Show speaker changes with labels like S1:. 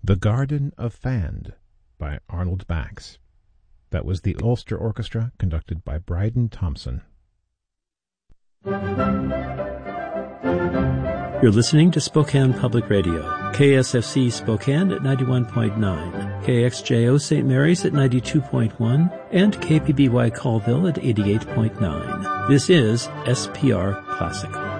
S1: The Garden of Fand by Arnold Bax. That was the Ulster Orchestra, conducted by Bryden Thompson.
S2: You're listening to Spokane Public Radio, KSFC Spokane at 91.9, KXJO St. Mary's at 92.1, and KPBY Colville at 88.9. This is SPR Classical.